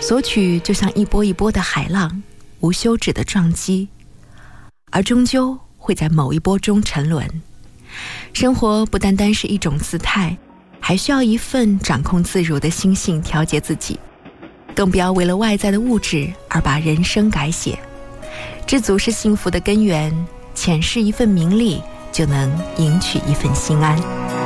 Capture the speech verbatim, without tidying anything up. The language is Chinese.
索取就像一波一波的海浪，无休止的撞击，而终究会在某一波中沉沦。生活不单单是一种姿态，还需要一份掌控自如的心性调节自己，更不要为了外在的物质而把人生改写。知足是幸福的根源，浅视一份名利，就能赢取一份心安。